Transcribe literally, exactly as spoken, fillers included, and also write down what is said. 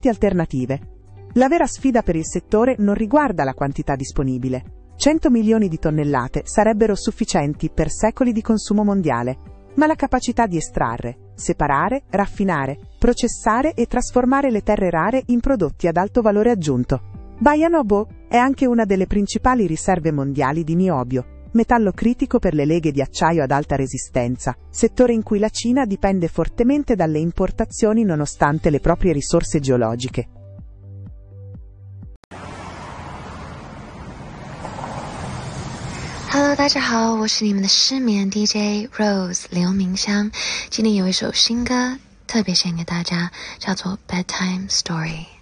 alternative. La vera sfida per il settore non riguarda la quantità disponibile. cento milioni di tonnellate sarebbero sufficienti per secoli di consumo mondiale, ma la capacità di estrarre, separare, raffinare, processare e trasformare le terre rare in prodotti ad alto valore aggiunto. Bayan Obo è anche una delle principali riserve mondiali di niobio, metallo critico per le leghe di acciaio ad alta resistenza, settore in cui la Cina dipende fortemente dalle importazioni nonostante le proprie risorse geologiche. Hello， 大家好，我是你们的失眠 D J Rose 刘明香，今天有一首新歌特别献给大家，叫做 Bedtime Story。